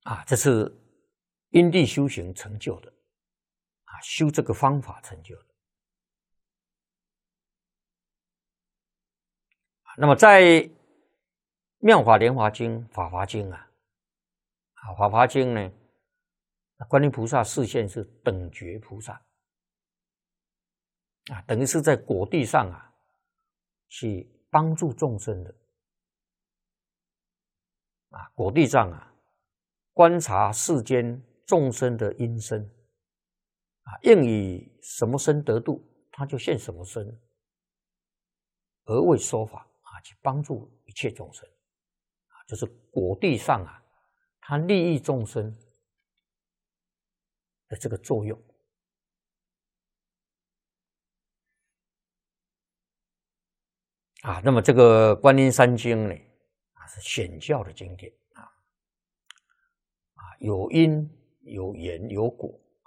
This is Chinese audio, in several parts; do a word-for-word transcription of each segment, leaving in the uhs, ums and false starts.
啊，这是因地修行成就的啊，修这个方法成就的。那么在《妙法莲华经》《法华经》啊，啊，《法华经》呢，观音菩萨示现是等觉菩萨啊，等于是在果地上啊，去帮助众生的啊，果地上啊，观察世间众生的因身啊，应以什么身得度，他就现什么身，而为说法啊，去帮助一切众生啊，就是果地上啊，他利益众生的这个作用。啊，那么这个《观音山经》呢，啊是显教的经典啊，啊有因有缘有果啊。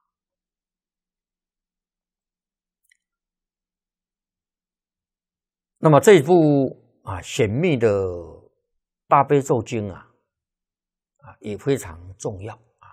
那么这一部啊显密的大悲咒经啊，啊也非常重要啊。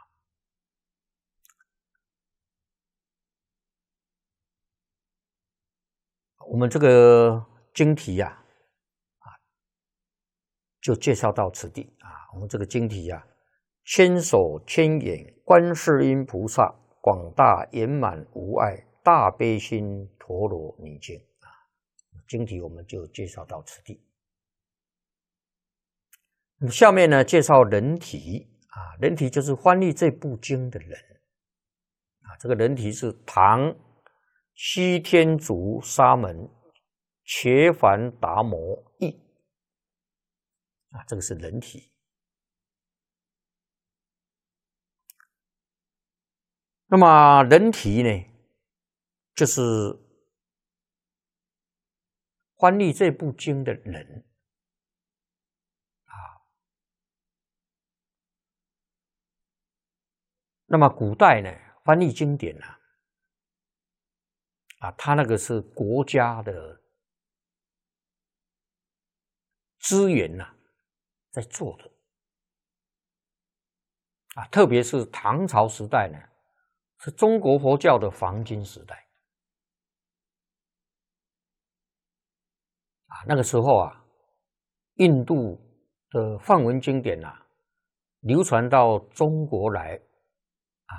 我们这个经题呀、啊，啊，就介绍到此地啊。我们这个经题呀、啊，千手千眼观世音菩萨，广大圆满无碍大悲心陀罗尼经啊。经题我们就介绍到此地。那么下面呢，介绍人题啊，人题就是翻译这部经的人啊。这个人题是唐西天竺沙门伽梵达摩译啊，这个是人题。那么人题呢，就是翻译这部经的人啊。那么古代呢，翻译经典呢、啊，啊，他那个是国家的资源呐、啊，在做的啊，特别是唐朝时代呢，是中国佛教的黄金时代啊。那个时候啊，印度的梵文经典啊，流传到中国来